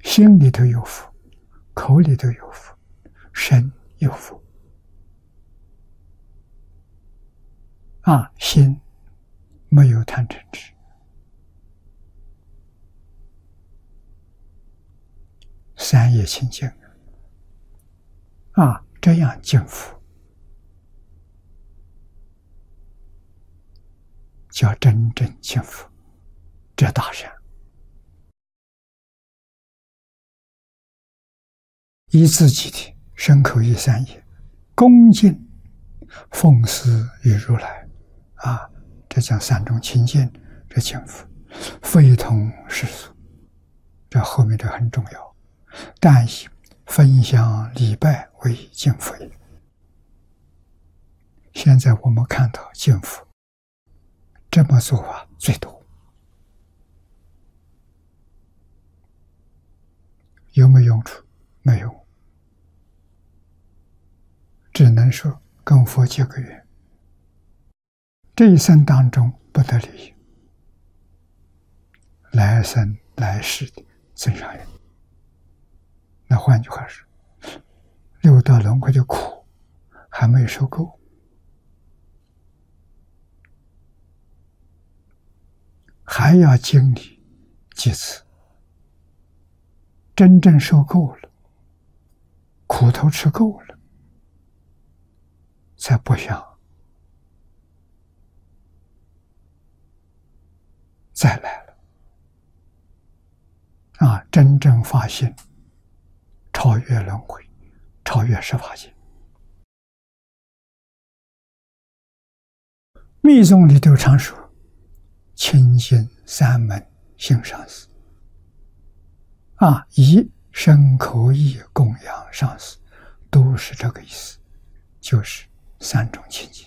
心里头有佛，口里头有佛，身有佛。心没有贪嗔痴，三业清净这样敬佛，叫真正敬佛，这大善。依自己的身口意三业，恭敬奉事于如来这讲三种清净，这敬佛非同世俗，这后面这很重要。但以分享礼拜为敬佛也。现在我们看到敬佛这么做法最多，有没有用处？没有，只能说跟佛结个缘，这一生当中不得利益，来生来世的增上缘。那换句话说，六道轮回的苦还没有受够，还要经历几次，真正受够了，苦头吃够了，才不想再来了。真正发现超越轮回，超越十法界。密宗里头常说清净三门性上师以身口意供养上师，都是这个意思，就是三种清净。